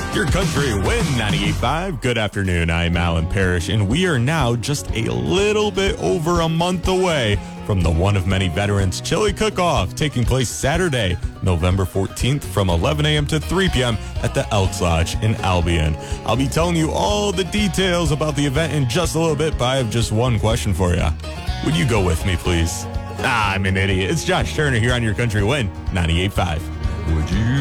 Your country win 98.5. Good afternoon. I'm Alan Parrish, and we are now just a little bit over a month away from the one of many veterans chili cook-off taking place Saturday, November 14th from 11 a.m. to 3 p.m. at the Elks Lodge in Albion. I'll be telling you all the details about the event in just a little bit, but I have just one question for you. Would you go with me, please? I'm an idiot. It's Josh Turner here on Your Country Win 98.5. Would you?